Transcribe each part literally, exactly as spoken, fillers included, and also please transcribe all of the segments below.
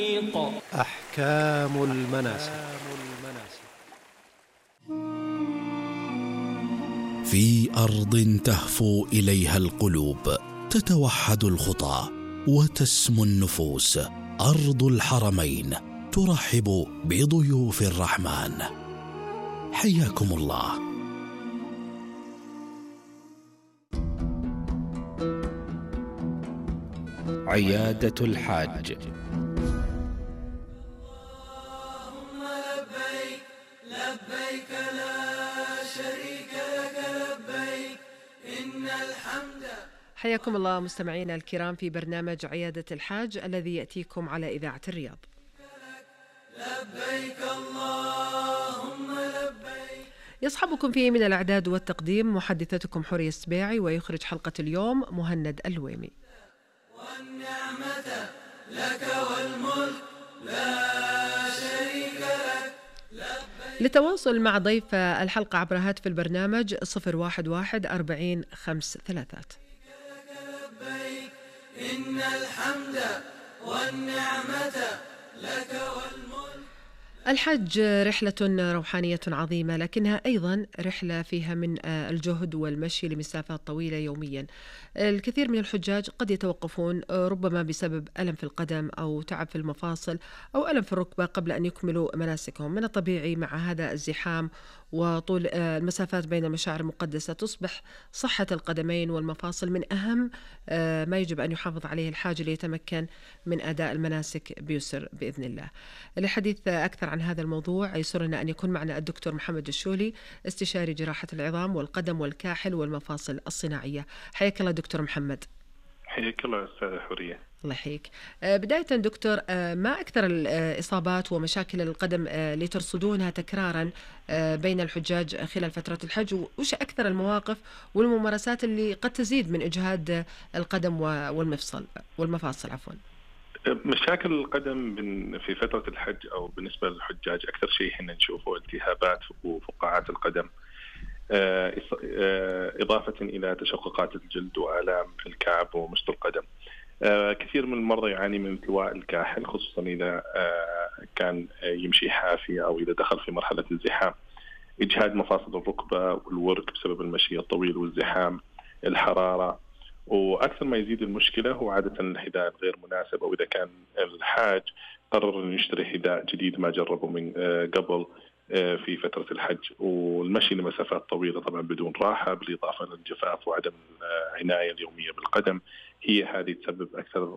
أحكام المناسك. في أرض تهفو إليها القلوب، تتوحد الخطى وتسمو النفوس، أرض الحرمين ترحب بضيوف الرحمن. حياكم الله. عيادة الحاج. اللهم لبيك لبيك لا شريك لك لبيك إن الحمد. حياكم الله مستمعينا الكرام في برنامج عيادة الحاج الذي يأتيكم على إذاعة الرياض. لبيك اللهم لبيك. يصحبكم فيه من الإعداد والتقديم محدثتكم حورية السبيعي، ويخرج حلقة اليوم مهند الويمي. والنعمة لك والملك لا شريك لك. للتواصل مع ضيف الحلقة عبر هاتف البرنامج صفر واحد واحد أربعين خمس ثلاثات. لبيك إن الحمد والنعمة لك والملك. الحج رحلة روحانية عظيمة، لكنها أيضا رحلة فيها من الجهد والمشي لمسافات طويلة يوميا. الكثير من الحجاج قد يتوقفون ربما بسبب ألم في القدم أو تعب في المفاصل أو ألم في الركبة قبل أن يكملوا مناسكهم. من الطبيعي مع هذا الزحام وطول المسافات بين المشاعر المقدسة تصبح صحة القدمين والمفاصل من أهم ما يجب أن يحافظ عليه الحاج ليتمكن من أداء المناسك بيسر بإذن الله. للحديث أكثر عن هذا الموضوع يسرنا أن يكون معنا الدكتور محمد الشولي، استشاري جراحة العظام والقدم والكاحل والمفاصل الصناعية. حياك الله دكتور محمد. حياك الله أستاذة حورية. الله يحييك. بداية دكتور، ما أكثر الإصابات ومشاكل القدم اللي ترصدونها تكرارا بين الحجاج خلال فترة الحج، وش أكثر المواقف والممارسات اللي قد تزيد من إجهاد القدم والمفصل والمفاصل عفوا؟ مشاكل القدم في فترة الحج أو بالنسبة للحجاج أكثر شيء إحنا نشوفه التهابات وفقاعات القدم، إضافة إلى تشققات الجلد وآلام الكعب ومشط القدم. كثير من المرضى يعاني من التواء الكاحل، خصوصا إذا كان يمشي حافي أو إذا دخل في مرحلة الزحام. إجهاد مفاصل الركبة والورك بسبب المشي الطويل والزحام، الحرارة. وأكثر ما يزيد المشكلة هو عادة الحذاء الغير مناسب، أو إذا كان الحاج قرر أن يشتري حذاء جديد ما جربه من قبل في فترة الحج، والمشي لمسافات طويلة طبعا بدون راحة، بالإضافة للجفاف وعدم العناية اليومية بالقدم. هي هذه تسبب أكثر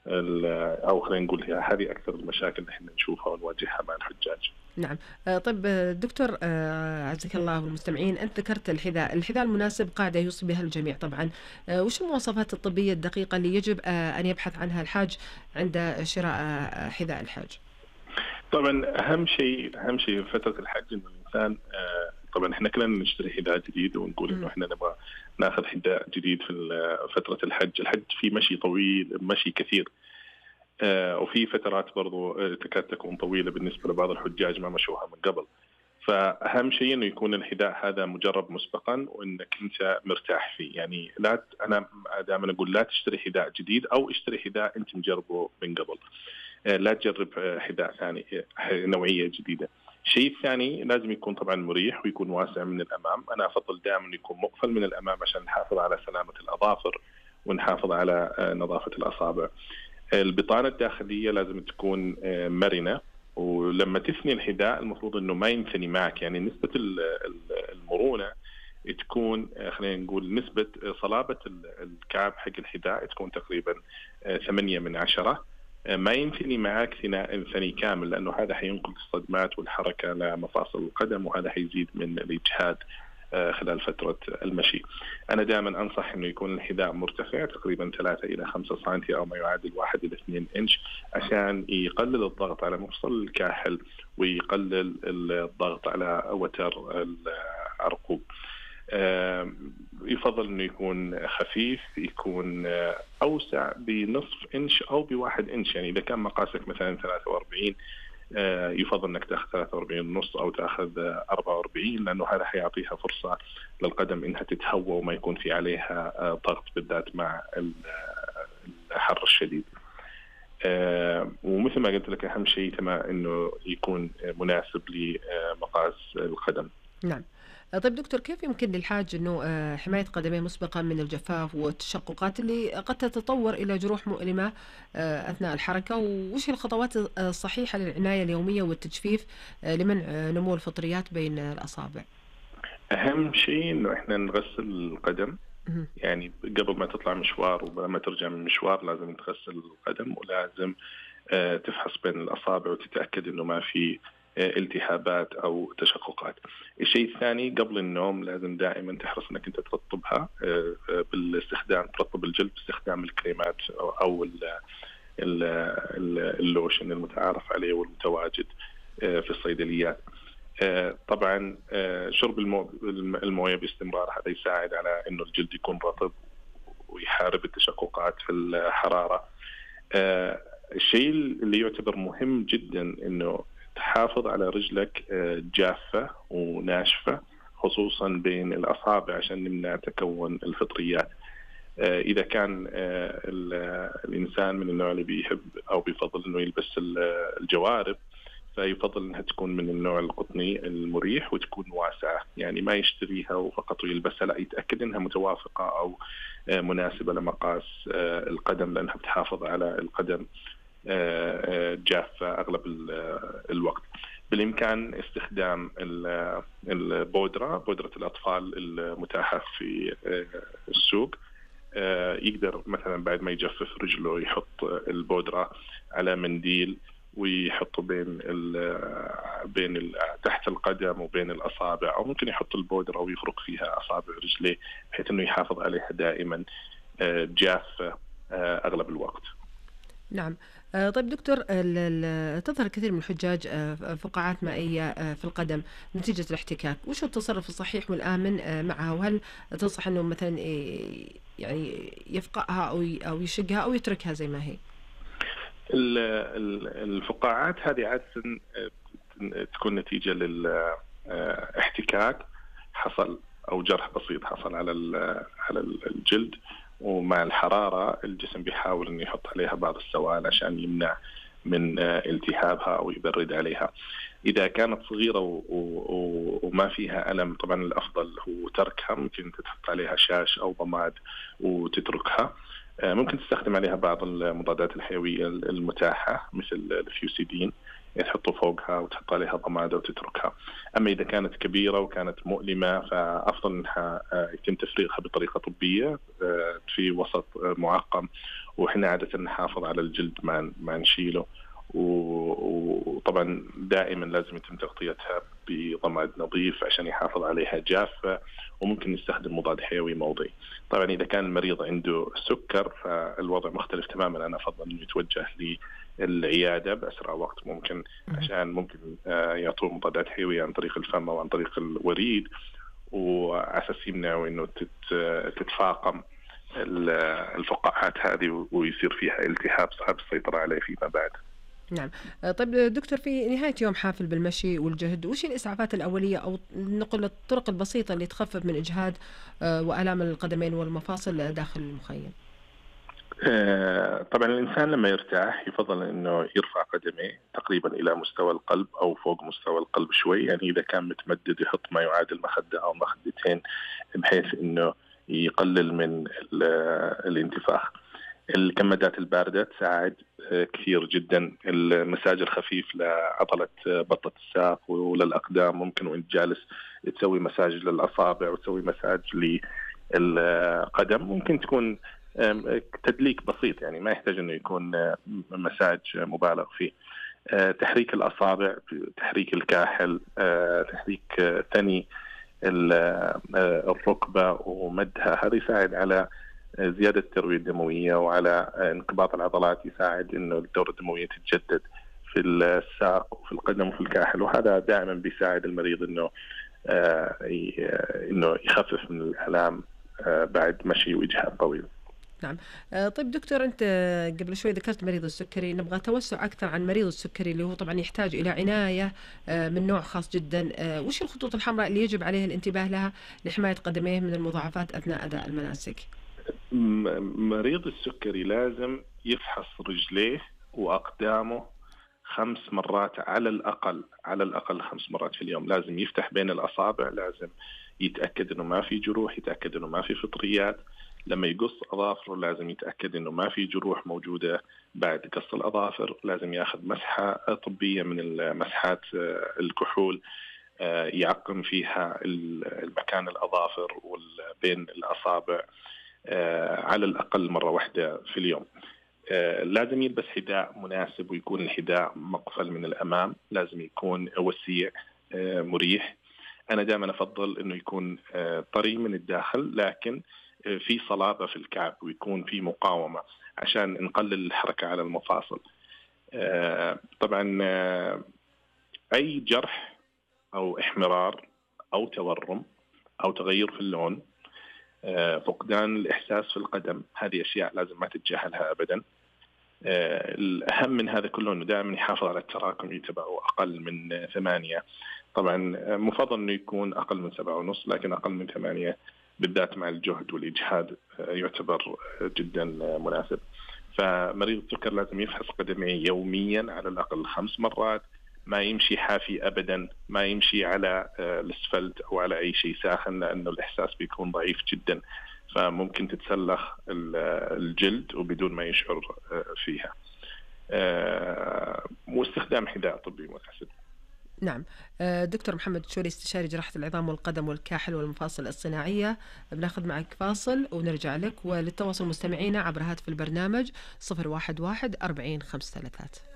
أو خلينا نقول هي هذه أكثر المشاكل اللي احنا نشوفها ونواجهها مع الحجاج. نعم. طيب دكتور عزك الله والمستمعين، أنت ذكرت الحذاء الحذاء المناسب قاعدة يوصي بها الجميع طبعا. وش المواصفات الطبية الدقيقة اللي يجب أن يبحث عنها الحاج عند شراء حذاء الحاج؟ طبعا أهم شيء أهم شيء في فترة الحج إنه الإنسان طبعا إحنا كلنا نشتري حذاء جديد ونقول إنه إحنا نبغى نأخذ حذاء جديد في فترة الحج. الحج في مشي طويل، مشي كثير، وفي فترات برضو تكاد تكون طويلة بالنسبة لبعض الحجاج ما مشوها من قبل. فأهم شيء إنه يكون الحذاء هذا مجرب مسبقا وإنك أنت مرتاح فيه. يعني لا أنا دائما أقول لا تشتري حذاء جديد أو اشتري حذاء أنت مجربه من قبل، لا تجرب حذاء ثاني نوعية جديدة. شيء ثاني لازم يكون طبعا مريح ويكون واسع من الأمام. أنا أفضل دائما يكون مقفل من الأمام عشان نحافظ على سلامة الأظافر ونحافظ على نظافة الأصابع. البطانة الداخلية لازم تكون مرنة، ولما تثني الحذاء المفروض أنه ما ينثني معك، يعني نسبة المرونة تكون خلينا نقول نسبة صلابة الكعب حق الحذاء تكون تقريبا ثمانية من عشرة، ما ينثني معك ثناء ثني كامل، لأنه هذا حينقل الصدمات والحركة لمفاصل القدم وهذا حيزيد من الإجهاد خلال فترة المشي. أنا دائما أنصح أنه يكون الحذاء مرتفع تقريبا ثلاثة إلى خمسة سنتي أو ما يعادل واحد إلى اثنين إنش، عشان يقلل الضغط على مفصل الكاحل ويقلل الضغط على وتر العرقوب. يفضل أنه يكون خفيف، يكون أوسع بنصف إنش أو بواحد إنش. يعني إذا كان مقاسك مثلا ثلاثة وأربعين يفضل أنك تأخذ ثلاثة وأربعين ونص أو تأخذ أربعة وأربعين، لأنه هذا حيعطيها فرصة للقدم إنها تتهوى وما يكون في عليها ضغط بالذات مع الحر الشديد. آه ومثل ما قلت لك أهم شيء تما إنه يكون مناسب لمقاس القدم. نعم. طيب دكتور، كيف يمكن للحاج أنه حماية قدميه مسبقا من الجفاف والتشققات اللي قد تتطور إلى جروح مؤلمة أثناء الحركة، وش الخطوات الصحيحة للعناية اليومية والتجفيف لمنع نمو الفطريات بين الأصابع؟ أهم شيء إنه إحنا نغسل القدم، يعني قبل ما تطلع مشوار ولما ترجع من مشوار لازم تغسل القدم، ولازم تفحص بين الأصابع وتتأكد إنه ما في التهابات أو تشققات. الشيء الثاني قبل النوم لازم دائما تحرص أنك أنت ترطبها بالاستخدام، ترطب الجلد باستخدام الكريمات أو اللوشن المتعارف عليه والمتواجد في الصيدليات. طبعا شرب المويه باستمرار هذا يساعد على أنه الجلد يكون رطب ويحارب التشققات في الحرارة. الشيء اللي يعتبر مهم جدا أنه تحافظ على رجلك جافة وناشفة خصوصا بين الأصابع عشان نمنع تكون الفطريات. إذا كان الإنسان من النوع اللي بيحب أو بيفضل أنه يلبس الجوارب فيفضل أنها تكون من النوع القطني المريح وتكون واسعة، يعني ما يشتريها وفقط ويلبسها، لا يتأكد أنها متوافقة أو مناسبة لمقاس القدم، لأنها بتحافظ على القدم جافة أغلب الوقت. بالإمكان استخدام البودرة بودرة الأطفال المتاحة في السوق. يقدر مثلا بعد ما يجفف رجله يحط البودرة على منديل ويحطه بين بين تحت القدم وبين الأصابع، أو ممكن يحط البودرة ويخرق فيها أصابع رجليه بحيث إنه يحافظ عليها دائما جافة أغلب الوقت. نعم. طيب دكتور، تظهر كثير من الحجاج فقاعات مائية في القدم نتيجة الاحتكاك، وش التصرف الصحيح والآمن معها؟ وهل تنصح أنه مثلا يعني يفقعها أو أو يشقها أو يتركها زي ما هي؟ الفقاعات هذه عادة تكون نتيجة للاحتكاك حصل أو جرح بسيط حصل على على الجلد، ومع الحرارة الجسم بيحاول أن يحط عليها بعض السوائل عشان يمنع من التهابها أو يبرد عليها. إذا كانت صغيرة وما فيها ألم طبعا الأفضل هو تركها، ممكن تحط عليها شاش أو ضماد وتتركها. ممكن تستخدم عليها بعض المضادات الحيوية المتاحة مثل الفيوسيدين، تحطه فوقها وتحط عليها ضمادة وتتركها. أما إذا كانت كبيرة وكانت مؤلمة فأفضل أنها يتم تفريغها بطريقة طبية في وسط معقم، وإحنا عادة نحافظ على الجلد ما ما نشيله، وطبعا دائما لازم يتم تغطيتها بضماد نظيف عشان يحافظ عليها جافة، وممكن نستخدم مضاد حيوي موضعي. طبعا إذا كان المريض عنده سكر فالوضع مختلف تماما، أنا أفضل أنه يتوجه للعيادة بأسرع وقت ممكن عشان ممكن يعطوه مضادات حيوية عن طريق الفم أو عن طريق الوريد، وعساس يمنعوا أنه تتفاقم الفقاعات هذه ويصير فيها التهاب صعب السيطرة عليه فيما بعد. نعم. طيب دكتور، في نهاية يوم حافل بالمشي والجهد، وش الإسعافات الأولية أو نقول الطرق البسيطة اللي تخفف من إجهاد وآلام القدمين والمفاصل داخل المخيم؟ طبعا الإنسان لما يرتاح يفضل أنه يرفع قدميه تقريبا إلى مستوى القلب أو فوق مستوى القلب شوي، يعني إذا كان متمدد يحط ما يعادل مخدة أو مخدتين بحيث أنه يقلل من الانتفاخ. الكمادات الباردة تساعد كثير جدا. المساج الخفيف لعضلة بطة الساق وللأقدام، ممكن وانت جالس تسوي مساج للأصابع وتسوي مساج للقدم، ممكن تكون تدليك بسيط يعني ما يحتاج أنه يكون مساج مبالغ فيه. تحريك الأصابع، تحريك الكاحل، تحريك ثني الركبة ومدها، هذا يساعد على زيادة التروية الدموية وعلى انقباض العضلات، يساعد إنه الدورة الدموية تتجدد في الساق وفي القدم وفي الكاحل، وهذا دائما بيساعد المريض إنه آه إنه يخفف من الآلام آه بعد مشي وإجهاد طويل. نعم. طيب دكتور، أنت قبل شوي ذكرت مريض السكري، نبغى توسع أكثر عن مريض السكري اللي هو طبعا يحتاج إلى عناية من نوع خاص جدا. وش الخطوط الحمراء اللي يجب عليه الانتباه لها لحماية قدميه من المضاعفات أثناء أداء المناسك؟ مريض السكري لازم يفحص رجليه وأقدامه خمس مرات على الأقل، على الأقل خمس مرات في اليوم. لازم يفتح بين الأصابع، لازم يتأكد إنه ما في جروح، يتأكد إنه ما في فطريات. لما يقص أظافره لازم يتأكد إنه ما في جروح موجودة بعد قص الأظافر. لازم يأخذ مسحة طبية من المسحات الكحول يعقم فيها المكان الأظافر وبين الأصابع على الأقل مرة واحدة في اليوم. لازم يلبس حذاء مناسب، ويكون الحذاء مقفل من الأمام، لازم يكون وسيع مريح. أنا دائما أفضل أنه يكون طري من الداخل، لكن في صلابة في الكعب، ويكون في مقاومة عشان نقلل الحركة على المفاصل. طبعا أي جرح أو إحمرار أو تورم أو تغير في اللون، فقدان الإحساس في القدم، هذه أشياء لازم ما تتجاهلها أبدا. الأهم من هذا كله أنه دائما يحافظ على التراكمي تبعه أقل من ثمانية. طبعا مفضل أنه يكون أقل من سبعة ونص، لكن أقل من ثمانية بالذات مع الجهد والإجهاد يعتبر جدا مناسب. فمريض السكر لازم يفحص قدميه يوميا على الأقل خمس مرات، ما يمشي حافي أبدا، ما يمشي على الأسفلت أو على أي شيء ساخن، لأنه الإحساس بيكون ضعيف جدا، فممكن تتسلخ الجلد وبدون ما يشعر فيها. واستخدام حذاء طبي مناسب. نعم. دكتور محمد تشوري، استشاري جراحة العظام والقدم والكاحل والمفاصل الصناعية، بناخذ معك فاصل ونرجع لك. وللتواصل مستمعينا عبر هاتف البرنامج صفر واحد واحد أربعين خمس ثلاثات.